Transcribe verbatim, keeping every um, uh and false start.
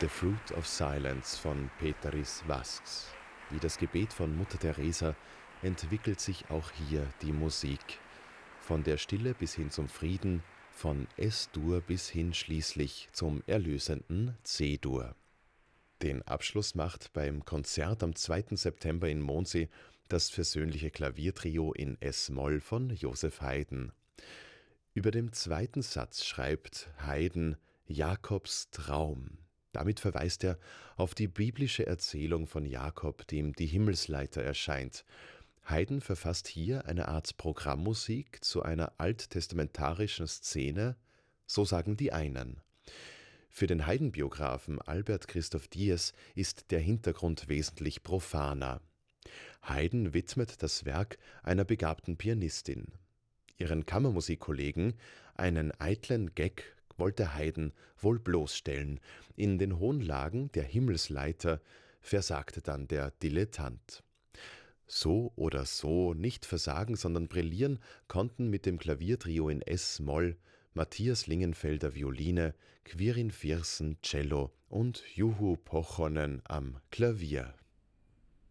The Fruit of Silence von Pēteris Vasks. Wie das Gebet von Mutter Teresa entwickelt sich auch hier die Musik. Von der Stille bis hin zum Frieden, von Es-Dur bis hin schließlich zum erlösenden C-Dur. Den Abschluss macht beim Konzert am zweiten September in Mondsee das versöhnliche Klaviertrio in Es-Moll von Joseph Haydn. Über dem zweiten Satz schreibt Haydn Jakobs Traum. Damit verweist er auf die biblische Erzählung von Jakob, dem die Himmelsleiter erscheint. Haydn verfasst hier eine Art Programmmusik zu einer alttestamentarischen Szene, so sagen die einen. Für den Haydn-Biografen Albert Christoph Diez ist der Hintergrund wesentlich profaner. Haydn widmet das Werk einer begabten Pianistin. Ihren Kammermusikkollegen, einen eitlen Gag, wollte Haydn wohl bloßstellen. In den hohen Lagen der Himmelsleiter versagte dann der Dilettant. So oder so nicht versagen, sondern brillieren konnten mit dem Klaviertrio in Es-Moll Matthias Lingenfelder Violine, Quirin Viersen Cello und Juho Pochonen am Klavier.